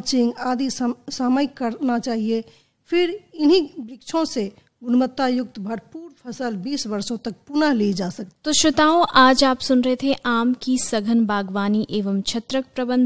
Mulching आदि सामयिक करना चाहिए। फिर इन्हीं वृक्षों से गुणवत्ता युक्त भरपूर फसल 20 वर्षों तक पुनः ली जा सकती। तो श्रोताओं, आज आप सुन रहे थे आम की सघन बागवानी एवं छत्रक प्रबंधन